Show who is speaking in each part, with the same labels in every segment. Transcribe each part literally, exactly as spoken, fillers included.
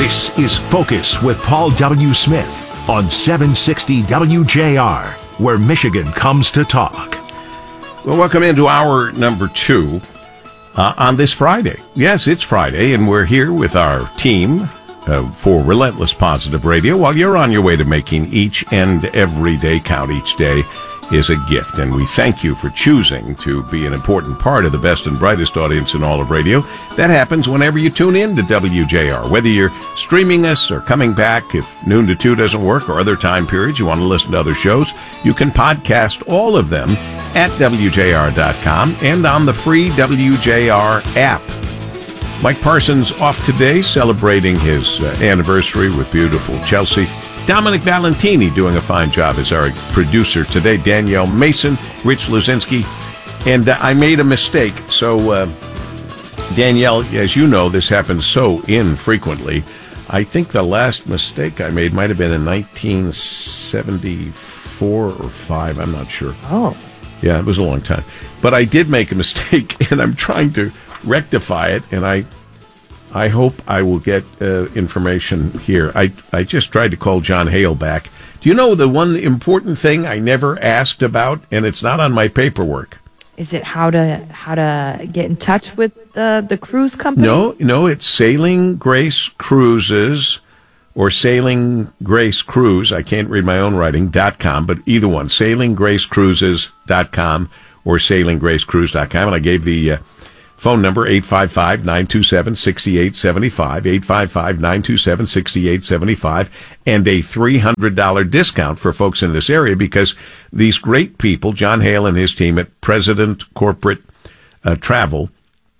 Speaker 1: This is Focus with Paul W. Smith on seven sixty W J R, where Michigan comes to talk.
Speaker 2: Well, welcome into hour number two uh, on this Friday. Yes, it's Friday, and we're here with our team uh, for Relentless Positive Radio while you're on your way to making each and every day count. Each day is a gift, and we thank you for choosing to be an important part of the best and brightest audience in all of radio. That happens whenever you tune in to W J R, whether you're streaming us or coming back. If noon to two doesn't work or other time periods you want to listen to other shows, you can podcast all of them at W J R dot com and on the free W J R app. Mike Parsons off today, celebrating his uh, anniversary with beautiful Chelsea. Dominic Valentini doing a fine job as our producer today. Danielle Mason, Rich Luzinski. And uh, I made a mistake. So, uh, Danielle, as you know, this happens so infrequently. I think the last mistake I made might have been in nineteen seventy-four or five. I'm not sure.
Speaker 3: Oh.
Speaker 2: Yeah, it was a long time. But I did make a mistake, and I'm trying to rectify it, and I... I hope I will get uh, information here. I I just tried to call John Hale back. Do you know the one important thing I never asked about, and it's not on my paperwork?
Speaker 3: Is it how to how to get in touch with the the cruise company?
Speaker 2: No, no, it's Sailing Grace Cruises or Sailing Grace Cruise. I can't read my own writing, dot com, but either one, sailing grace cruises dot com or sailing grace cruise dot com. And I gave the... Uh, phone number, eight five five, nine two seven, six eight seven five, eight five five, nine two seven, six eight seven five, and a three hundred dollars discount for folks in this area because these great people, John Hale and his team at President Corporate uh, Travel,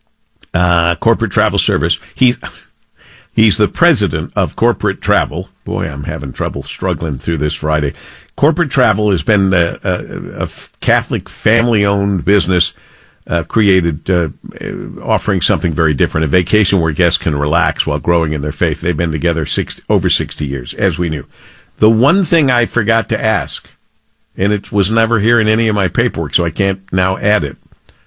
Speaker 2: uh, Corporate Travel Service, he's, he's the president of Corporate Travel. Boy, I'm having trouble struggling through this Friday. Corporate Travel has been a, a, a Catholic family-owned business Uh, created, uh, offering something very different, a vacation where guests can relax while growing in their faith. They've been together six, over sixty years, as we knew. The one thing I forgot to ask, and it was never here in any of my paperwork, so I can't now add it.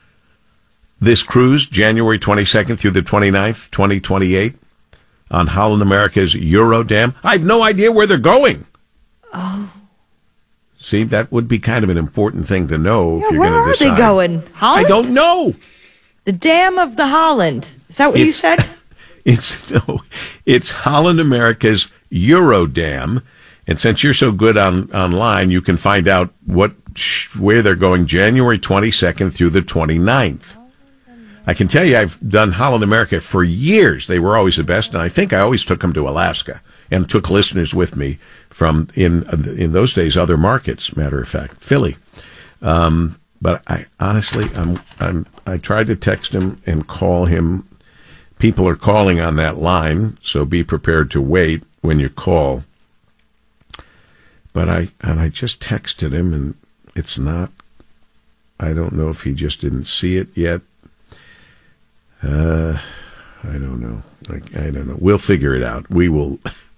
Speaker 2: This cruise, January twenty-second through the twenty-ninth, twenty twenty-eight, on Holland America's Eurodam. I have no idea where they're going.
Speaker 3: Oh.
Speaker 2: See, that would be kind of an important thing to know
Speaker 3: Yeah,
Speaker 2: if you're
Speaker 3: where
Speaker 2: going to decide.
Speaker 3: are they going? Holland?
Speaker 2: I don't know.
Speaker 3: The Dam of the Holland. Is that what
Speaker 2: it's,
Speaker 3: you said?
Speaker 2: It's no, it's Holland America's Eurodam, and since you're so good on online, you can find out what where they're going January twenty-second through the twenty-ninth. I can tell you, I've done Holland America for years. They were always the best, and I think I always took them to Alaska and took listeners with me from, in in those days, other markets, matter of fact, Philly. Um, but I honestly, I'm, I'm, I tried to text him and call him. People are calling on that line, so be prepared to wait when you call. But I, and I just texted him, and it's not, I don't know if he just didn't see it yet. Uh, I don't know. Like, I don't know. We'll figure it out. We will.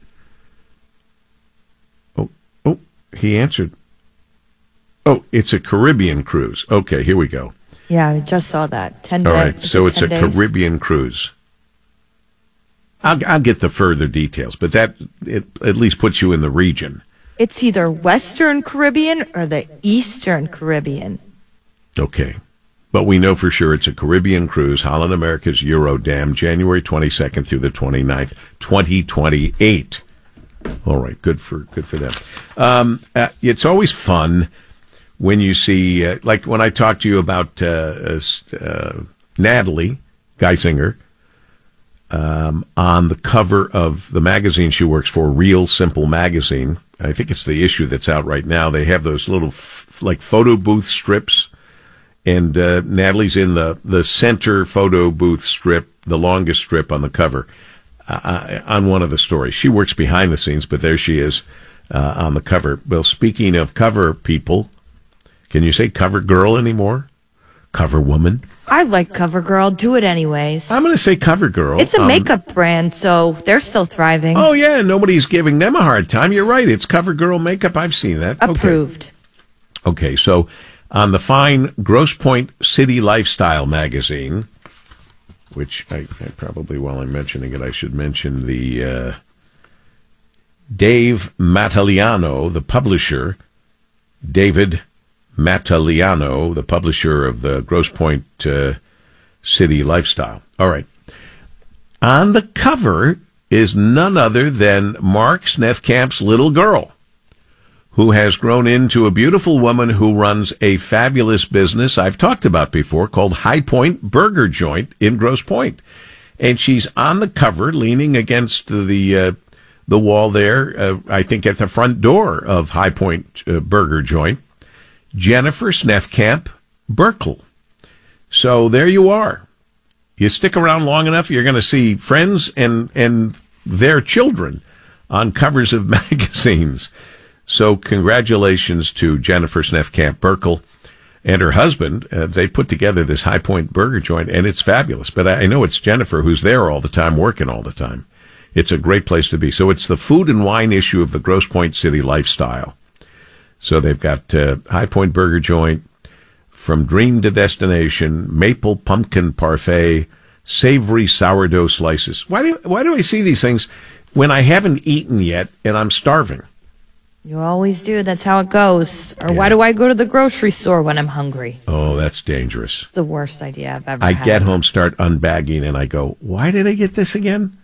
Speaker 2: Oh, oh, he answered. Oh, it's a Caribbean cruise. Okay, here we go.
Speaker 3: Yeah, I just saw that. Ten.
Speaker 2: All right, so it's a
Speaker 3: days?
Speaker 2: Caribbean cruise. I'll, I'll get the further details, but that it at least puts you in the region.
Speaker 3: It's either Western Caribbean or the Eastern Caribbean.
Speaker 2: Okay. But we know for sure it's a Caribbean cruise, Holland America's Eurodam, January twenty-second through the twenty-ninth, twenty twenty-eight. All right, good for good for them. Um, uh, it's always fun when you see, uh, like when I talked to you about uh, uh, Natalie Geisinger um, on the cover of the magazine she works for, Real Simple Magazine. I think it's the issue that's out right now. They have those little f- like photo booth strips. And uh, Natalie's in the, the center photo booth strip, the longest strip on the cover, uh, on one of the stories. She works behind the scenes, but there she is uh, on the cover. Well, speaking of cover people, can you say cover girl anymore? Cover woman?
Speaker 3: I like CoverGirl. Do it anyways.
Speaker 2: I'm going to say cover girl.
Speaker 3: It's a
Speaker 2: um,
Speaker 3: makeup brand, so they're still thriving.
Speaker 2: Oh, yeah, nobody's giving them a hard time. You're right. It's CoverGirl makeup. I've seen that.
Speaker 3: Approved.
Speaker 2: Okay, okay so... on the fine Grosse Pointe City Lifestyle magazine, which I, I probably, while I'm mentioning it, I should mention the uh, Dave Mattaliano, the publisher, David Mattaliano, the publisher of the Grosse Pointe uh, City Lifestyle. All right. On the cover is none other than Mark Snethkamp's little girl, who has grown into a beautiful woman who runs a fabulous business I've talked about before called High Point Burger Joint in Grosse Pointe. And she's on the cover leaning against the uh, the wall there, uh, I think at the front door of High Point uh, Burger Joint, Jennifer Snethkamp Burkle. So there you are. You stick around long enough, you're going to see friends and, and their children on covers of magazines. So congratulations to Jennifer Snethkamp Burkle and her husband. Uh, they put together this High Point Burger Joint, and it's fabulous. But I know it's Jennifer who's there all the time, working all the time. It's a great place to be. So it's the food and wine issue of the Grosse Pointe City Lifestyle. So they've got uh, High Point Burger Joint, From Dream to Destination, Maple Pumpkin Parfait, Savory Sourdough Slices. Why do, why do I see these things when I haven't eaten yet and I'm starving?
Speaker 3: You always do. That's how it goes. Or
Speaker 2: Yeah.
Speaker 3: why do I go to the grocery store when I'm hungry?
Speaker 2: Oh, that's dangerous.
Speaker 3: It's the worst idea I've ever
Speaker 2: I
Speaker 3: had.
Speaker 2: get home, start unbagging, and I go, why did I get this again?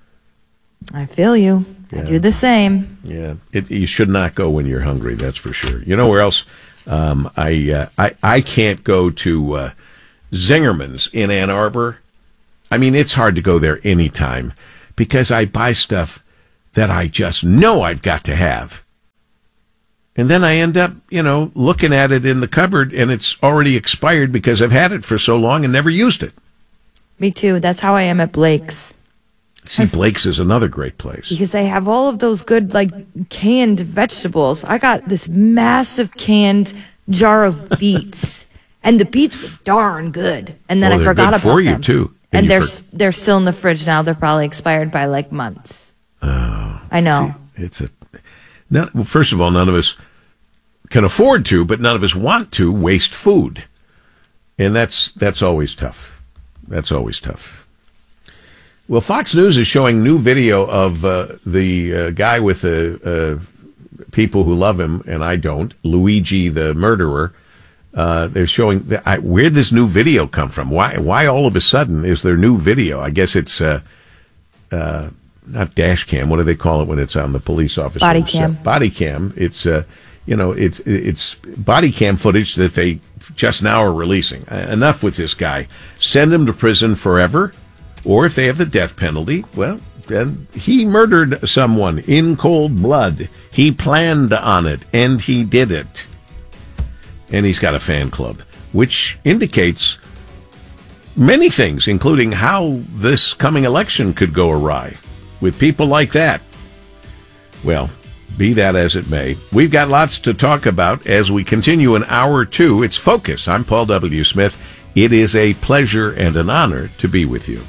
Speaker 3: I feel you. I do the same.
Speaker 2: Yeah, it, you should not go when you're hungry. That's for sure. You know where else? Um, I, uh, I I can't go to uh, Zingerman's in Ann Arbor. I mean, it's hard to go there anytime because I buy stuff that I just know I've got to have, and then I end up, you know, looking at it in the cupboard and it's already expired because I've had it for so long and never used it.
Speaker 3: Me too. That's how I am at Blake's.
Speaker 2: See, Blake's is another great place.
Speaker 3: Because they have all of those good, like, canned vegetables. I got this massive canned jar of beets, and the beets were darn good. And then
Speaker 2: Well,
Speaker 3: I
Speaker 2: they're
Speaker 3: forgot
Speaker 2: good
Speaker 3: about
Speaker 2: for you,
Speaker 3: them.
Speaker 2: too.
Speaker 3: And,
Speaker 2: And you
Speaker 3: they're
Speaker 2: for-
Speaker 3: s they're still in the fridge now. They're probably expired by like months.
Speaker 2: Oh,
Speaker 3: I know.
Speaker 2: see, it's a. Not, well, first of all, none of us can afford to, but none of us want to waste food, and that's that's always tough. That's always tough. Well, Fox News is showing new video of uh, the uh, guy with the uh, people who love him, and I don't, Luigi the murderer. Uh, they're showing the, I, where this new video come from. Why? Why all of a sudden is there new video? I guess it's uh, uh, not dash cam. What do they call it when it's on the police officer?
Speaker 3: Body cam.
Speaker 2: Body cam. It's uh, you know, it's it's body cam footage that they just now are releasing. Uh, enough with this guy. Send him to prison forever. Or if they have the death penalty, well, then he murdered someone in cold blood. He planned on it, and he did it. And he's got a fan club, which indicates many things, including how this coming election could go awry with people like that. Well, be that as it may, we've got lots to talk about as we continue in hour two. It's Focus. I'm Paul W. Smith. It is a pleasure and an honor to be with you.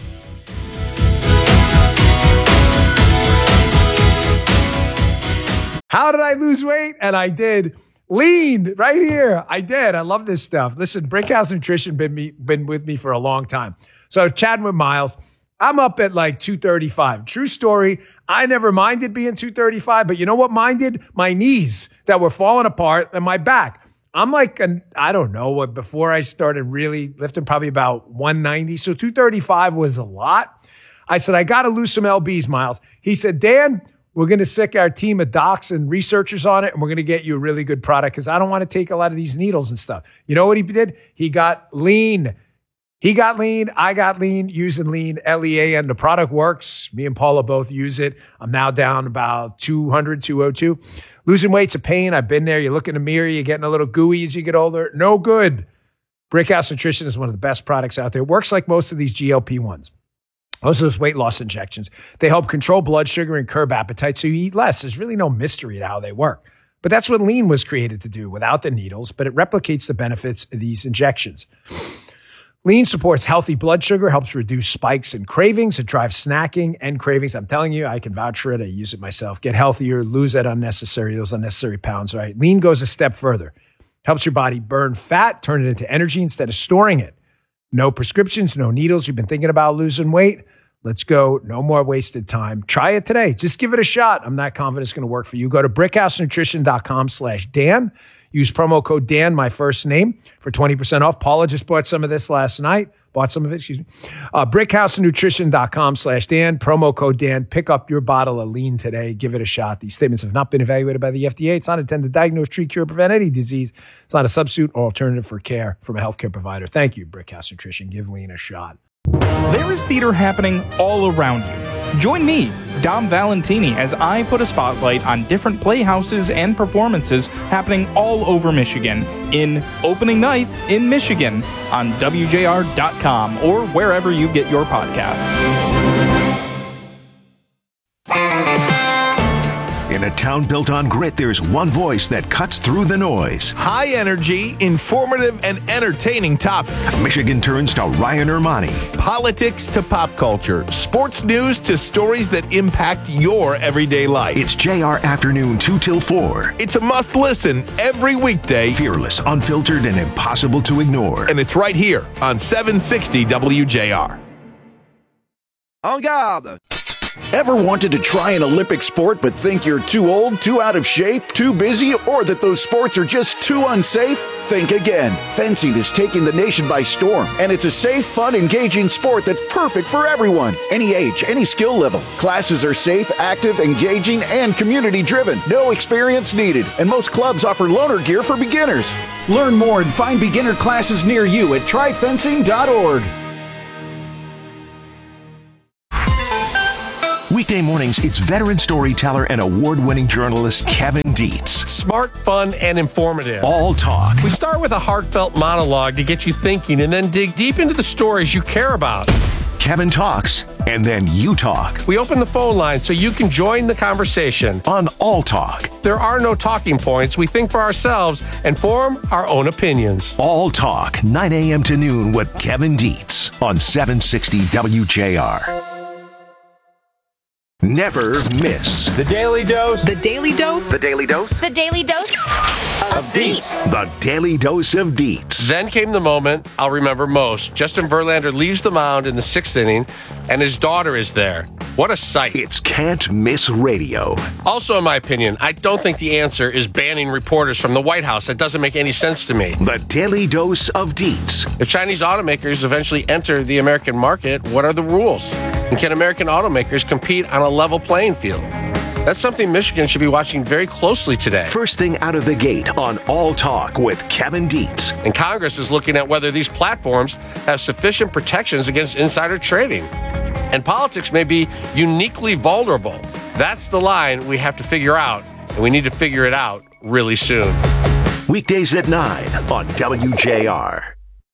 Speaker 4: How did I lose weight? And I did. Lean right here. I did. I love this stuff. Listen, Brickhouse Nutrition been me been with me for a long time. So chatting with Miles, I'm up at like two thirty-five. True story. I never minded being two thirty-five, but you know what minded? My knees that were falling apart and my back. I'm like, an, I don't know what, before I started really lifting, probably about one ninety. So two thirty-five was a lot. I said, I got to lose some L Bs, Miles. He said, Dan, we're going to sick our team of docs and researchers on it, and we're going to get you a really good product because I don't want to take a lot of these needles and stuff. You know what he did? He got lean. He got lean. I got lean using lean, L E A N. The product works. Me and Paula both use it. I'm now down about two hundred, two oh two. Losing weight's a pain. I've been there. You look in the mirror. You're getting a little gooey as you get older. No good. Brickhouse Nutrition is one of the best products out there. It works like most of these G L P ones. Most of those weight loss injections, they help control blood sugar and curb appetite so you eat less. There's really no mystery to how they work. But that's what lean was created to do without the needles, but it replicates the benefits of these injections. Lean supports healthy blood sugar, helps reduce spikes and cravings. It drives snacking and cravings. I'm telling you, I can vouch for it. I use it myself. Get healthier, lose that unnecessary, those unnecessary pounds, right? Lean goes a step further. Helps your body burn fat, turn it into energy instead of storing it. No prescriptions, no needles. You've been thinking about losing weight? Let's go. No more wasted time. Try it today. Just give it a shot. I'm not confident it's going to work for you. Go to brickhousenutrition.com slash Dan. Use promo code Dan, my first name, for twenty percent off. Paula just bought some of this last night. Bought some of it, excuse me. Uh, brickhousenutrition.com slash Dan. Promo code Dan. Pick up your bottle of lean today. Give it a shot. These statements have not been evaluated by the F D A. It's not intended to diagnose, treat, cure, or prevent any disease. It's not a substitute or alternative for care from a healthcare provider. Thank you, Brickhouse Nutrition. Give lean a shot.
Speaker 5: There is theater happening all around you. Join me, Dom Valentini, as I put a spotlight on different playhouses and performances happening all over Michigan in opening night in Michigan on W J R dot com or wherever you get your podcasts.
Speaker 1: In a town built on grit, there's one voice that cuts through the noise.
Speaker 6: High energy, informative, and entertaining topic.
Speaker 1: Michigan turns to Ryan Ermani.
Speaker 6: Politics to pop culture. Sports news to stories that impact your everyday life.
Speaker 1: It's J R Afternoon two till four.
Speaker 6: It's a must listen every weekday.
Speaker 1: Fearless, unfiltered, and impossible to ignore.
Speaker 6: And it's right here on seven sixty W J R.
Speaker 7: En garde! Ever wanted to try an Olympic sport but think you're too old, too out of shape, too busy, or that those sports are just too unsafe? Think again. Fencing is taking the nation by storm, and it's a safe, fun, engaging sport that's perfect for everyone. Any age, any skill level. Classes are safe, active, engaging, and community-driven. No experience needed, and most clubs offer loaner gear for beginners. Learn more and find beginner classes near you at try fencing dot org.
Speaker 1: Weekday mornings, it's veteran storyteller and award-winning journalist Kevin Dietz.
Speaker 8: Smart, fun, and informative.
Speaker 1: All talk.
Speaker 8: We start with a heartfelt monologue to get you thinking and then dig deep into the stories you care about.
Speaker 1: Kevin talks, and then you talk.
Speaker 8: We open the phone line so you can join the conversation.
Speaker 1: On All Talk.
Speaker 8: There are no talking points. We think for ourselves and form our own opinions.
Speaker 1: All Talk, nine a.m. to noon with Kevin Dietz on seven sixty W J R. Never miss
Speaker 6: The Daily Dose.
Speaker 9: The Daily Dose.
Speaker 6: The Daily Dose.
Speaker 10: The Daily Dose
Speaker 6: Of Dietz.
Speaker 1: The Daily Dose of Dietz.
Speaker 8: Then came the moment I'll remember most. Justin Verlander leaves the mound in the sixth inning, and his daughter is there. What a sight.
Speaker 1: It's Can't Miss Radio.
Speaker 8: Also, in my opinion, I don't think the answer is banning reporters from the White House. That doesn't make any sense to me.
Speaker 1: The Daily Dose of Dietz.
Speaker 8: If Chinese automakers eventually enter the American market, what are the rules? And can American automakers compete on a level playing field? That's something Michigan should be watching very closely today.
Speaker 1: First thing out of the gate on All Talk with Kevin Dietz.
Speaker 8: And Congress is looking at whether these platforms have sufficient protections against insider trading. And politics may be uniquely vulnerable. That's the line we have to figure out, and we need to figure it out really soon.
Speaker 1: Weekdays at nine on W J R.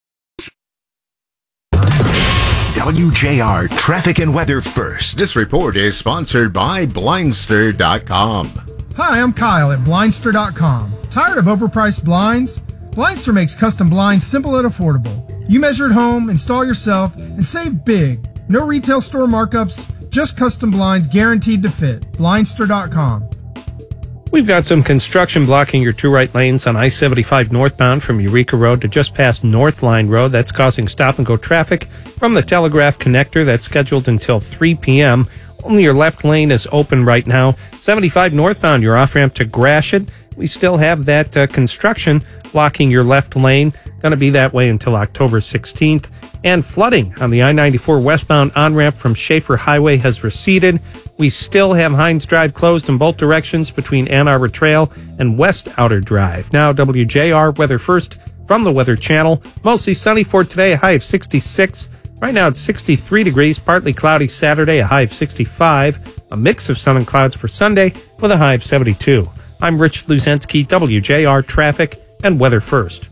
Speaker 1: W J R Traffic and Weather First.
Speaker 11: This report is sponsored by Blindster dot com.
Speaker 12: Hi, I'm Kyle at Blindster dot com. Tired of overpriced blinds? Blindster makes custom blinds simple and affordable. You measure at home, install yourself, and save big. No retail store markups, just custom blinds guaranteed to fit. Blindster dot com.
Speaker 13: We've got some construction blocking your two right lanes on I seventy-five northbound from Eureka Road to just past North Line Road. That's causing stop-and-go traffic from the Telegraph Connector. That's scheduled until three p.m. Only your left lane is open right now. seventy-five northbound, your off-ramp to Gratiot. We still have that uh, construction blocking your left lane. Going to be that way until October sixteenth. And flooding on the I ninety-four westbound on-ramp from Schaefer Highway has receded. We still have Hines Drive closed in both directions between Ann Arbor Trail and West Outer Drive. Now W J R Weather First from the Weather Channel. Mostly sunny for today, a high of sixty-six. Right now it's sixty-three degrees, partly cloudy Saturday, a high of sixty-five. A mix of sun and clouds for Sunday with a high of seventy-two. I'm Rich Luzensky, W J R Traffic and Weather First.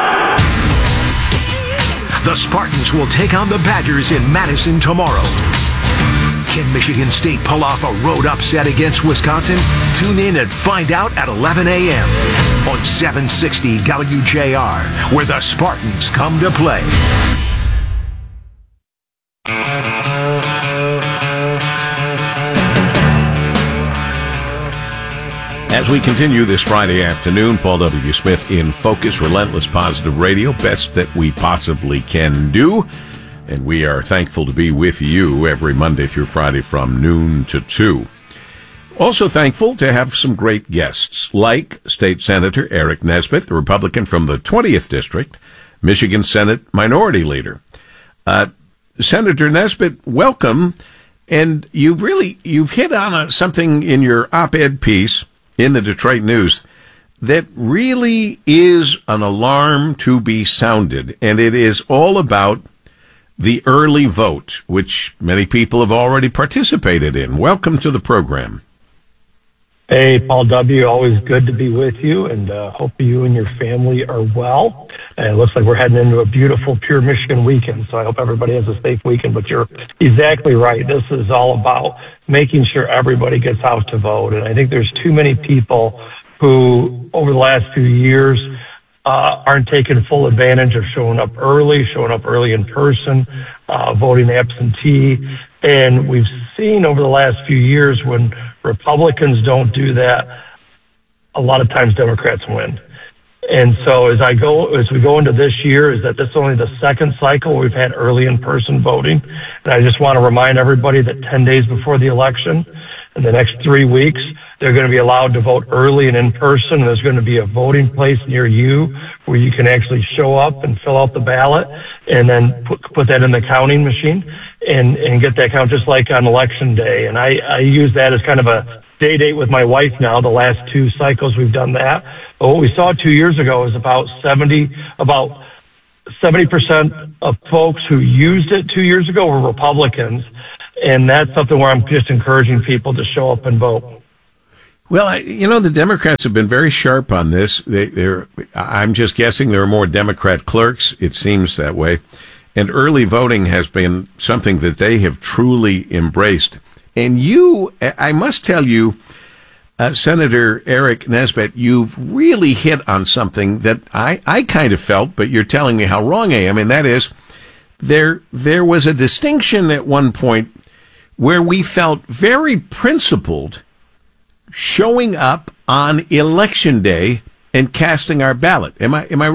Speaker 1: The Spartans will take on the Badgers in Madison tomorrow. Can Michigan State pull off a road upset against Wisconsin? Tune in and find out at eleven a.m. on seven sixty W J R, where the Spartans come to play.
Speaker 2: As we continue this Friday afternoon, Paul W. Smith in Focus, Relentless Positive Radio, best that we possibly can do. And we are thankful to be with you every Monday through Friday from noon to two. Also thankful to have some great guests, like State Senator Eric Nesbitt, the Republican from the twentieth District, Michigan Senate Minority Leader. Uh, Senator Nesbitt, welcome. And you've really, you've hit on a, something in your op-ed piece in the Detroit News that really is an alarm to be sounded. And it is all about the early vote, which many people have already participated in. Welcome to the program.
Speaker 9: Hey, Paul W., always good to be with you, and uh, hope you and your family are well. And it looks like we're heading into a beautiful Pure Michigan weekend, so I hope everybody has a safe weekend. But you're exactly right. This is all about making sure everybody gets out to vote. And I think there's too many people who, over the last few years, Uh, aren't taking full advantage of showing up early, showing up early in person, uh, voting absentee. And we've seen over the last few years when Republicans don't do that, a lot of times Democrats win. And so as I go, as we go into this year, is that this is only the second cycle we've had early in-person voting. And I just want to remind everybody that ten days before the election, in the next three weeks, they're going to be allowed to vote early and in person. There's going to be a voting place near you where you can actually show up and fill out the ballot and then put, put that in the counting machine and, and get that count just like on election day. And I, I use that as kind of a day date with my wife now. The last two cycles we've done that. But what we saw two years ago is about seventy, about seventy percent of folks who used it two years ago were Republicans. And that's something where I'm just encouraging people to show up and vote.
Speaker 2: Well, I, you know, the Democrats have been very sharp on this. They, they're, I'm just guessing there are more Democrat clerks. It seems that way. And early voting has been something that they have truly embraced. And you, I must tell you, uh, Senator Eric Nesbitt, you've really hit on something that I, I kind of felt, but you're telling me how wrong I am. And that is there, there was a distinction at one point where we felt very principled showing up on election day and casting our ballot. Am I, am I